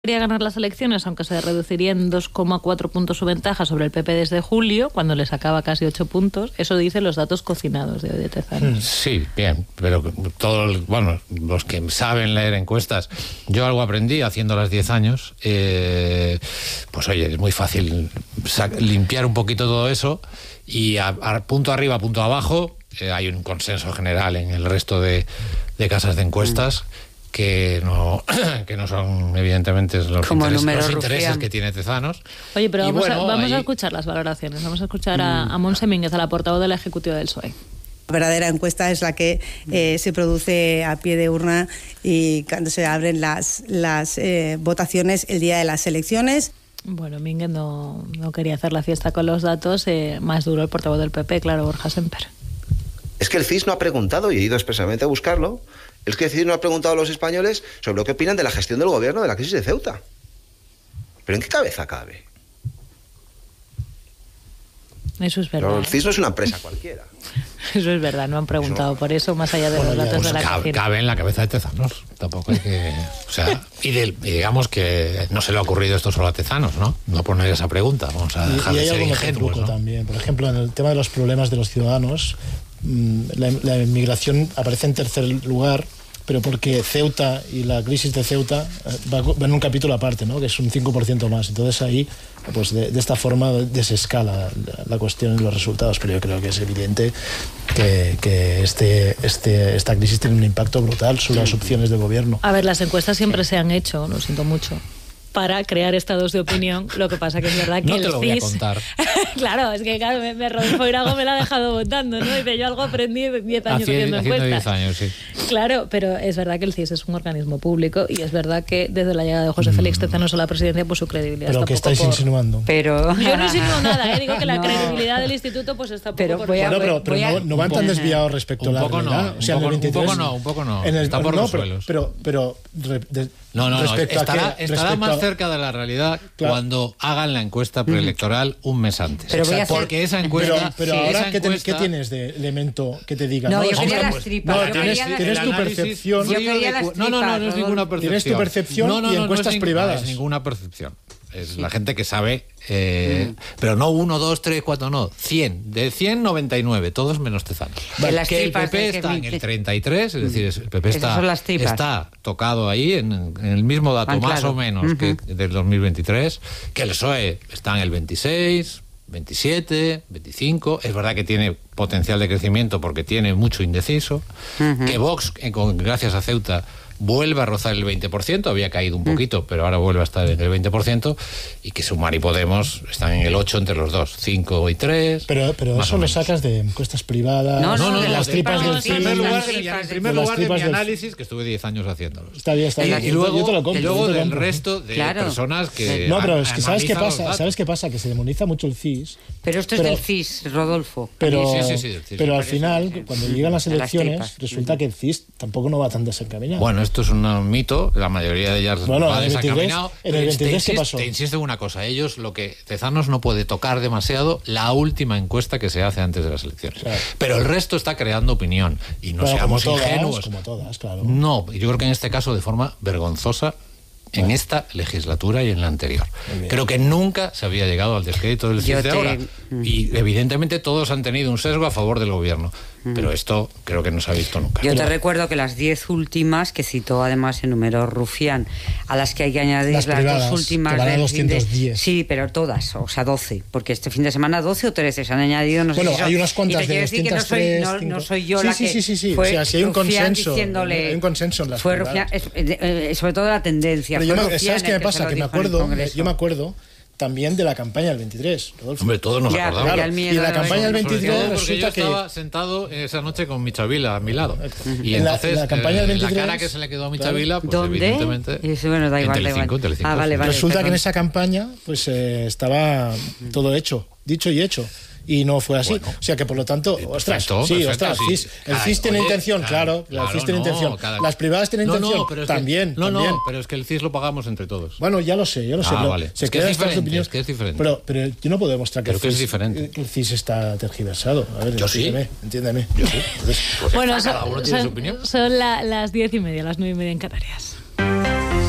Quería ganar las elecciones, aunque se reduciría en 2,4 puntos su ventaja sobre el PP desde julio, cuando le sacaba casi 8 puntos. Eso dicen los datos cocinados de hoy de Tezanos. Sí, bien, pero todos, los que saben leer encuestas, yo algo aprendí haciéndolas 10 años, pues oye, es muy fácil limpiar un poquito todo eso y a punto arriba, punto abajo, hay un consenso general en el resto de casas de encuestas que no son evidentemente los intereses que tiene Tezanos. Oye, pero vamos a escuchar las valoraciones. Vamos a escuchar a Montse Mínguez, a la portavoz de la Ejecutiva del PSOE. La verdadera encuesta es la que se produce a pie de urna y cuando se abren las votaciones el día de las elecciones. Bueno, Mínguez no quería hacer la fiesta con los datos. Más duro el portavoz del PP, claro, Borja Semper. Es que el CIS no ha preguntado, y he ido expresamente a buscarlo, es que el CIS no ha preguntado a los españoles sobre lo que opinan de la gestión del gobierno de la crisis de Ceuta. ¿Pero en qué cabeza cabe? Eso es verdad. Pero el CIS no es una empresa cualquiera. Eso es verdad, no han preguntado por eso, más allá de los datos de la cocina. Cabe en la cabeza de Tezanos, tampoco hay que... O sea, y digamos que no se le ha ocurrido esto solo a Tezanos, ¿no? No poner esa pregunta, vamos a dejar de ser ingenuos, ¿no? También. Por ejemplo, en el tema de los problemas de los ciudadanos, la inmigración aparece en tercer lugar, pero porque Ceuta y la crisis de Ceuta va en un capítulo aparte, ¿no? Que es un 5% más. Entonces ahí, pues de esta forma desescala la cuestión y los resultados. Pero yo creo que es evidente que esta crisis tiene un impacto brutal sobre las opciones de gobierno. A ver, las encuestas siempre se han hecho, lo siento mucho, para crear estados de opinión. Lo que pasa que es verdad que no el te lo voy a CIS... contar. Claro, es que Rodolfo Irago me la ha dejado votando, ¿no? Dice, yo algo aprendí 10 años haciendo encuestas. 10 años, sí. Claro, pero es verdad que el CIS es un organismo público y es verdad que desde la llegada de José Félix Tezanos a la presidencia, pues su credibilidad pero está que estáis insinuando. Pero yo no insinúo nada, digo que la credibilidad del instituto pues está poco pero no van tan desviados respecto a la realidad. O sea, en el 23, un poco no. Está por los suelos. Pero estará más cerca de la realidad cuando hagan la encuesta preelectoral un mes antes. Porque esa encuesta... Pero ahora, ¿qué tienes de elemento que te diga? No, yo quería las tripas. Tienes tu percepción. No es ninguna percepción. Tienes tu percepción y encuestas privadas. No es ninguna percepción. Es la gente que sabe, pero no 1, 2, 3, 4, no, 100. De 100, 99, todos menos Tezanos. Que el PP está en el 33, es decir, el PP está tocado ahí en el mismo dato, más o menos, que del 2023, que el PSOE está en el 26, 27, 25, es verdad que tiene potencial de crecimiento porque tiene mucho indeciso, que Vox, gracias a Ceuta, vuelve a rozar el 20%, había caído un poquito, pero ahora vuelve a estar en el 20%, y que Sumar y Podemos están en el 8 entre los dos, 5 y 3. Pero eso lo sacas de encuestas privadas, de las tripas del CIS. En primer lugar de mi análisis, que estuve 10 años haciéndolo. Está bien. Y luego, yo te lo compro, luego del resto de personas que... No, pero es que ¿sabes qué pasa? Que se demoniza mucho el CIS. Pero esto es del CIS, Rodolfo. Pero al final, cuando llegan las elecciones, resulta que el CIS tampoco no va tan desencaminado. Bueno, esto es un mito, la mayoría de ellas va desencaminado. En el 23, ¿qué pasó? Te insisto en una cosa, ellos lo que Tezanos no puede tocar demasiado la última encuesta que se hace antes de las elecciones. Claro. Pero el resto está creando opinión y no seamos ingenuos. Como todas, claro. No, yo creo que en este caso de forma vergonzosa en esta legislatura y en la anterior. Creo que nunca se había llegado al descrédito del CIS de ahora. Y evidentemente todos han tenido un sesgo a favor del gobierno. Pero esto creo que no se ha visto nunca. Yo te recuerdo que las 10 últimas, que citó además el número Rufián, a las que hay que añadir las privadas, 2 últimas que del 210. Sí, pero todas, o sea, 12, porque este fin de semana 12 o 13 se han añadido, no sé si hay unas cuantas de 203. No soy yo la que... Sí. Fue o sea, si hay un consenso. Hay un consenso en las fue privadas. Rufián, sobre todo la tendencia. Pero ¿sabes qué me pasa? Que yo me acuerdo también de la campaña del 23, Rodolfo. Hombre, todos nos acordamos. Claro. Y la campaña del 23 resulta que... Yo estaba sentado esa noche con Michavila a mi lado. Y entonces, la campaña del 23, la cara que se le quedó a Michavila, pues ¿dónde? evidentemente... Bueno, da igual, en Telecinco. Vale, resulta que en esa campaña pues estaba todo hecho, dicho y hecho. Y no fue así. O sea que por lo tanto, el CIS tiene intención, claro, el CIS tiene intención. Las privadas tienen intención, también. Pero es que el CIS lo pagamos entre todos. Bueno, ya lo sé. Vale. Se es que es diferente. Pero yo no puedo demostrar que, el CIS está tergiversado. A ver, yo entiéndeme. Yo sí. Bueno, cada uno tiene su opinión. Son las 10:30, las 9:30 en Canarias.